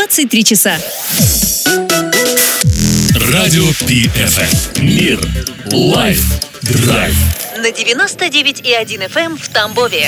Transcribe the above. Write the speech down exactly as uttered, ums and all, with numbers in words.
двадцать три часа. Радио Пи Эф Эм. Мир. Лайф. Драйв. На девяносто девять и один эф эм в Тамбове.